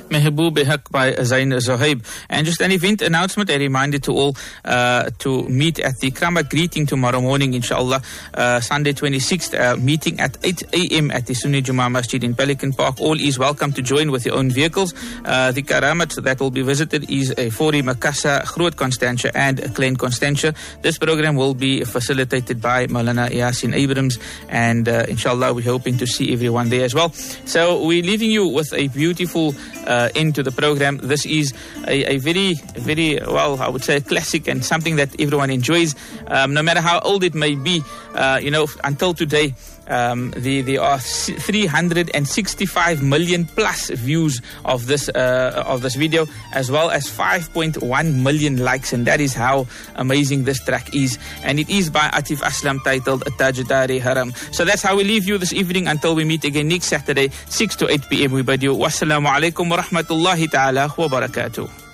Mehboob Haq by Zain Zohaib. And just an event announcement, a reminder to all to meet at the Kramat greeting tomorrow morning, inshallah, Sunday 26th, meeting at 8 a.m. at the Sunni Jummah Masjid in Pelican Park. All is welcome to join with your own vehicles. The Karamat that will be visited is a Fori Makassar, Groot Constantia and Klein Constantia. This program will be facilitated by Maulana Yasin Abrams, and inshallah we're hoping to see everyone there as well. So we're leaving you with a beautiful into the program. This is a very, very, well, I would say classic and something that everyone enjoys, no matter how old it may be. Until today, there are 365 million plus views of this video, as well as 5.1 million likes, and that is how amazing this track is. And it is by Atif Aslam, titled Tajdari Haram. So that's how we leave you this evening until we meet again next Saturday, 6 to 8 p.m. We bid you wassalamu alaikum wa rahmatullahi ta'ala wa barakatuh.